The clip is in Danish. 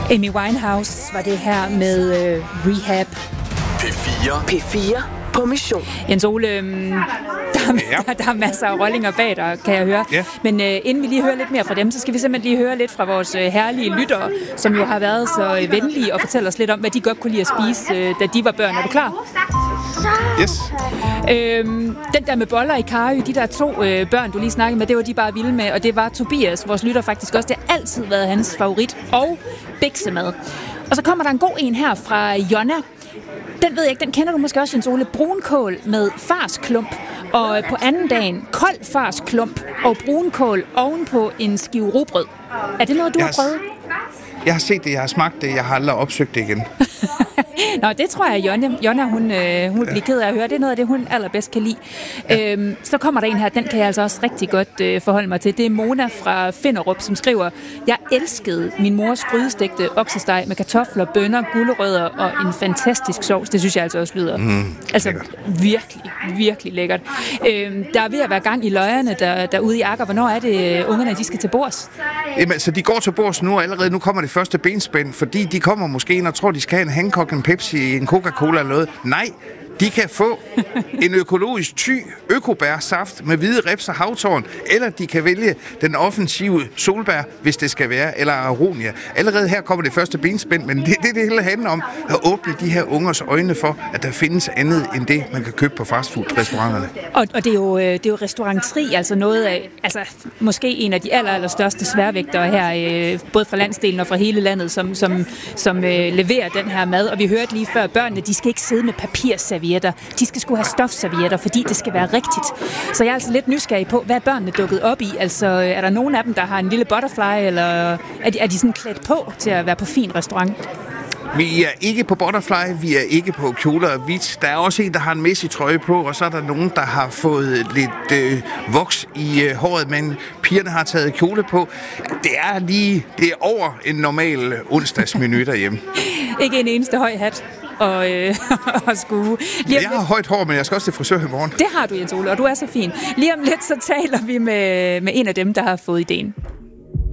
Amy Winehouse var det her med Rehab. P4 på mission. Jens Ole, der er masser af rollinger bag dig, kan jeg høre. Ja. Men inden vi lige hører lidt mere fra dem, så skal vi simpelthen lige høre lidt fra vores herlige lyttere, som jo har været så venlige og fortælle os lidt om, hvad de godt kunne lide at spise, da de var børn. Er du klar? Yes. Den der med boller i Karry, de der 2 børn, du lige snakkede med, det var de bare vilde med, og det var Tobias, vores lytter faktisk også. Det har altid været hans favorit, og biksemad. Og så kommer der en god en her fra Jonna. Den ved jeg ikke, den kender du måske også, Jens Ole. Brunkål med farsklump, og på anden dagen kold farsklump og brunkål ovenpå en skive rugbrød. Er det noget, du har prøvet? Jeg har set det, jeg har smagt det, jeg har aldrig opsøgt det igen. Nå, det tror jeg, Jonna hun vil blive ked af at høre. Det er noget af det, hun allerbedst kan lide. Ja. Så kommer der en her, den kan jeg altså også rigtig godt forholde mig til. Det er Mona fra Finderup, som skriver: Jeg elskede min mors grydestegte oksesteg med kartofler, bønner, gulerødder og en fantastisk sovs. Det synes jeg altså også lyder. Virkelig, virkelig lækkert. Der er ved at være gang i løjerne derude i Akker. Hvornår er det, ungerne de skal til bords? Jamen, altså, de går til bords nu, og allerede nu kommer det første benspænd, fordi de kommer måske ind og tror, de skal have en Hancock, en Pepsi, en Coca-Cola eller noget. Nej, de kan få en økologisk økobærsaft med hvide rips og havtorn, eller de kan vælge den offensive solbær, hvis det skal være, eller aronia. Allerede her kommer det første benspænd, men det hele handler om at åbne de her ungers øjne for, at der findes andet end det, man kan købe på fastfood-restauranterne. Og det er jo restauranteri, altså noget af, altså måske en af de allerstørste sværvægtere her, både fra landsdelen og fra hele landet, som leverer den her mad. Og vi hørte lige før, børnene, de skal ikke sidde med papirservietter. De skal sgu have stofservietter, fordi det skal være rigtigt. Så jeg er altså lidt nysgerrig på, hvad er børnene dukket op i? Altså, er der nogen af dem, der har en lille butterfly, eller er de sådan klædt på til at være på fin restaurant? Vi er ikke på butterfly, vi er ikke på kjoler og hvidt. Der er også en, der har en Messi-trøje på, og så er der nogen, der har fået lidt voks i håret, men pigerne har taget kjole på. Det er over en normal onsdagsmenu derhjemme. Ikke en eneste høj hat og skue. Jeg har højt hår, men jeg skal også til frisør i morgen. Det har du, Jens Ole, og du er så fin. Lige om lidt, så taler vi med en af dem, der har fået ideen.